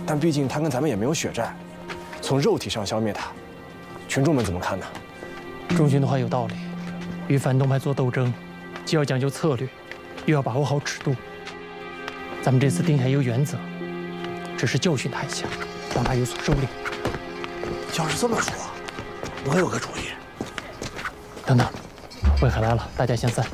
但毕竟他跟咱们也没有血战，从肉体上消灭他，群众们怎么看呢？ 中军的话有道理，与反动派做斗争，既要讲究策略，又要把握好尺度。咱们这次定下一个原则，只是教训他一下，让他有所收敛。 要是这么说，我有个主意。 等等，魏海来了，大家先散。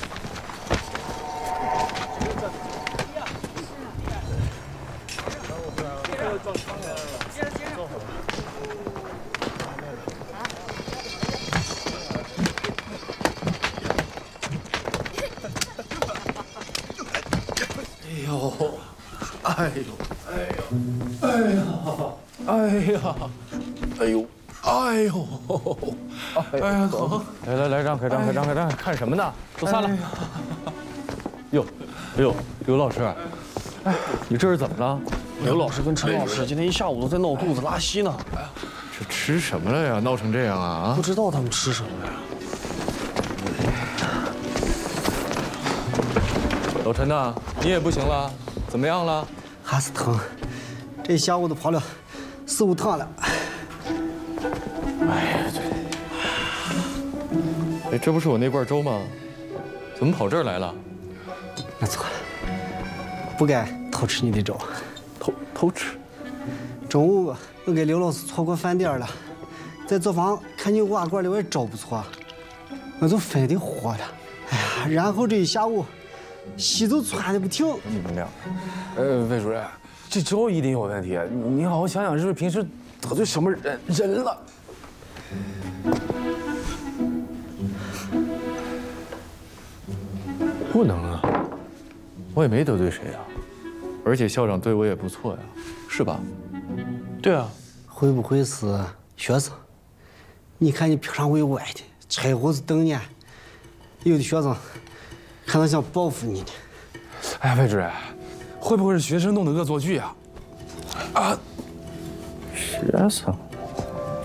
来，让开，看什么呢？都散了。哟，刘老师，哎，你这是怎么了？ 刘老师跟陈老师今天一下午都在闹肚子拉稀呢。 这吃什么了呀？闹成这样啊？ 不知道他们吃什么呀？ 老陈呐，你也不行了，怎么样了？ 还是疼，这一下午都跑了4、5趟了。 哎呀，哎，这不是我那罐粥吗？怎么跑这儿来了？ 我错了，不该偷吃你的粥。 偷吃？ 中午我给刘老师错过饭点了，在作坊看你瓦罐里边粥不错，我就非得喝了。哎呀，然后这一下午，稀就窜的不停。 你们俩， 魏主任，这粥一定有问题，你好好想想，是不是平时得罪什么人了？ 不能啊，我也没得罪谁啊，而且校长对我也不错呀，是吧？ 对啊， 会不会是学生？你看你平常委歪的，拆伙子瞪眼，有的学生可能想报复你呢。 哎呀，魏主任，会不会是学生弄的恶作剧啊？ 学生。